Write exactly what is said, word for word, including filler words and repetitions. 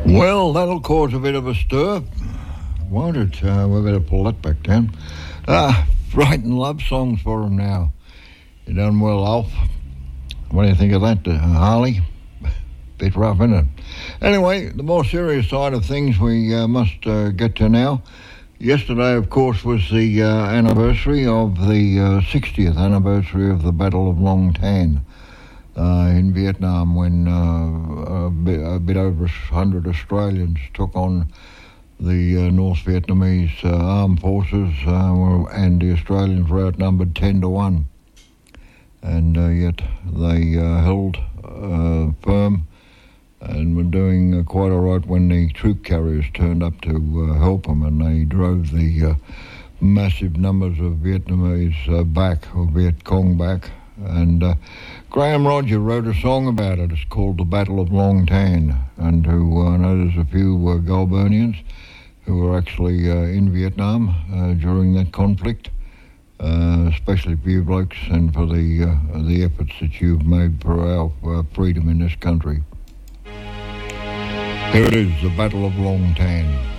Well, that'll cause a bit of a stir, won't it? Uh, we better pull that back down. Ah, writing love songs for him now. You done well, Alf. What do you think of that, uh, Harley? Bit rough, isn't it? Anyway, the more serious side of things we uh, must uh, get to now. Yesterday, of course, was the uh, anniversary of the uh, sixtieth anniversary of the Battle of Long Tan uh, in Vietnam, when uh, a, bit, a bit over one hundred Australians took on the uh, North Vietnamese uh, armed forces, uh, and the Australians were outnumbered ten to one. And uh, yet they uh, held uh, firm and were doing uh, quite all right when the troop carriers turned up to uh, help them, and they drove the uh, massive numbers of Vietnamese uh, back, or Viet Cong back. And uh, Graham Rodger wrote a song about it. It's called The Battle of Long Tan, and who uh, I know there's a few uh, Goulburnians who were actually uh, in Vietnam uh, during that conflict. Uh, especially for you blokes and for the uh, the efforts that you've made for our uh, freedom in this country. Here it is, the Battle of Long Tan.